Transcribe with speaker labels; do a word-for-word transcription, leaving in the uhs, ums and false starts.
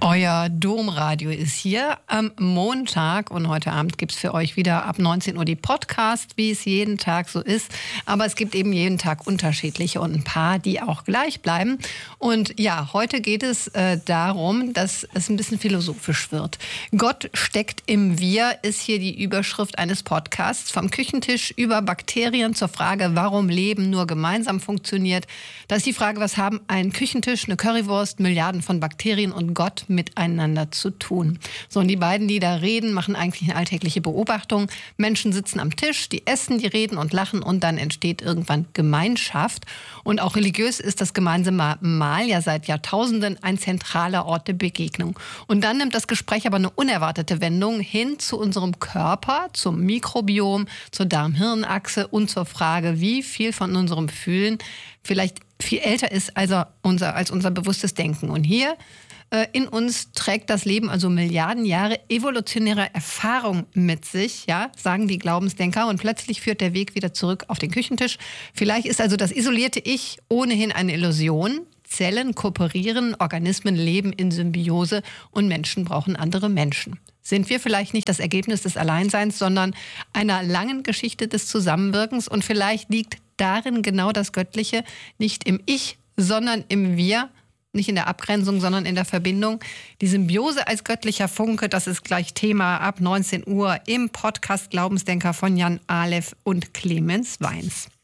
Speaker 1: Euer Domradio ist hier am Montag und heute Abend gibt es für euch wieder ab neunzehn Uhr die Podcast, wie es jeden Tag so ist. Aber es gibt eben jeden Tag unterschiedliche und ein paar, die auch gleich bleiben. Und ja, heute geht es äh, darum, dass es ein bisschen philosophisch wird. Gott steckt im Wir ist hier die Überschrift eines Podcasts. Vom Küchentisch über Bakterien zur Frage, warum Leben nur gemeinsam funktioniert. Da ist die Frage, was haben ein Küchentisch, eine Currywurst, Milliarden von Bakterien und Gott miteinander zu tun. So, und die beiden, die da reden, machen eigentlich eine alltägliche Beobachtung. Menschen sitzen am Tisch, die essen, die reden und lachen und dann entsteht irgendwann Gemeinschaft. Und auch religiös ist das gemeinsame Mahl ja seit Jahrtausenden ein zentraler Ort der Begegnung. Und dann nimmt das Gespräch aber eine unerwartete Wendung hin zu unserem Körper, zum Mikrobiom, zur Darm-Hirn-Achse und zur Frage, wie viel von unserem Fühlen vielleicht viel älter ist als unser, als unser bewusstes Denken. Und hier in uns trägt das Leben also Milliarden Jahre evolutionärer Erfahrung mit sich, ja, sagen die Glaubensdenker. Und plötzlich führt der Weg wieder zurück auf den Küchentisch. Vielleicht ist also das isolierte Ich ohnehin eine Illusion. Zellen kooperieren, Organismen leben in Symbiose und Menschen brauchen andere Menschen. Sind wir vielleicht nicht das Ergebnis des Alleinseins, sondern einer langen Geschichte des Zusammenwirkens? Und vielleicht liegt darin genau das Göttliche, nicht im Ich, sondern im Wir. Nicht in der Abgrenzung, sondern in der Verbindung. Die Symbiose als göttlicher Funke, das ist gleich Thema ab neunzehn Uhr im Podcast Glaubensdenker von Jan Aleph und Clemens Weins.